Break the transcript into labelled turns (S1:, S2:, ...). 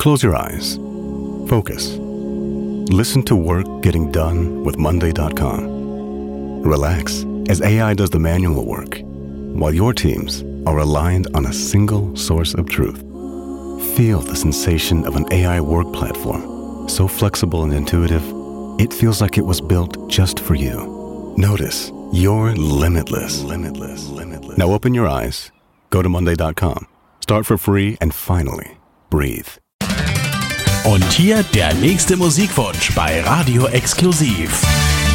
S1: Close your eyes. Focus. Listen to work getting done with Monday.com. Relax as AI does the manual work, while your teams are aligned on a single source of truth. Feel the sensation of an AI work platform, so flexible and intuitive, it feels like it was built just for you. Notice you're limitless. Now open your eyes, go to Monday.com, start for free, and finally, breathe.
S2: Und hier der nächste Musikwunsch bei Radio Exklusiv.